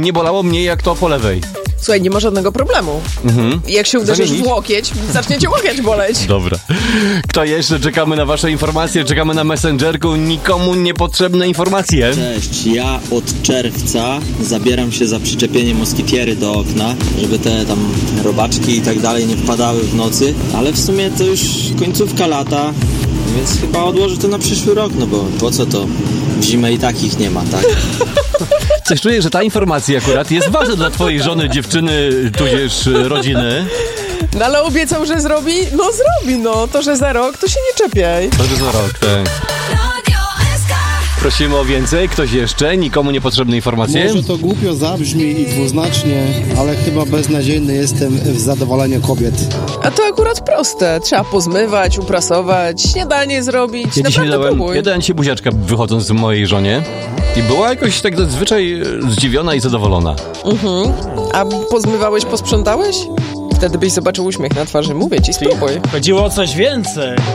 nie bolało mnie jak to po lewej. Słuchaj, nie ma żadnego problemu. Jak się uderzysz w łokieć, zacznie cię łokieć boleć. Dobra. Kto jeszcze? Czekamy na wasze informacje, czekamy na Messengerku. Nikomu niepotrzebne informacje. Cześć, ja od czerwca zabieram się za przyczepienie moskitiery do okna, żeby te tam robaczki i tak dalej nie wpadały w nocy, ale w sumie to już końcówka lata, więc chyba odłożę to na przyszły rok, no bo po co to? W zimę i tak ich nie ma, tak? Coś czuję, że ta informacja akurat jest ważna dla twojej żony, dziewczyny, tudzież rodziny. No ale obiecał, że zrobi? No zrobi, no. To, że za rok, to się nie czepiaj. To, że za rok, tak. Prosimy o więcej. Ktoś jeszcze? Nikomu niepotrzebne informacje? Może to głupio zabrzmi i dwuznacznie, ale chyba beznadziejny jestem w zadowoleniu kobiet. A to akurat proste. Trzeba pozmywać, uprasować, śniadanie zrobić. Ja dałem dzisiaj buziaczka wychodząc z mojej żonie i była jakoś tak zazwyczaj zdziwiona i zadowolona. A pozmywałeś, posprzątałeś? Wtedy byś zobaczył uśmiech na twarzy. Mówię ci, spróbuj. Chodziło o coś więcej.